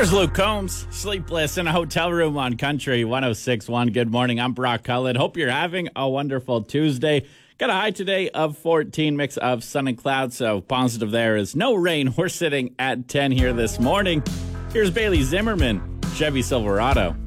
Here's Luke Combs, sleepless in a hotel room on Country 106.1. Good morning. I'm Brock Cullen. Hope you're having a wonderful Tuesday. Got a high today of 14, mix of sun and clouds, so positive there is no rain. We're sitting at 10 here this morning. Here's Bailey Zimmerman, Chevy Silverado.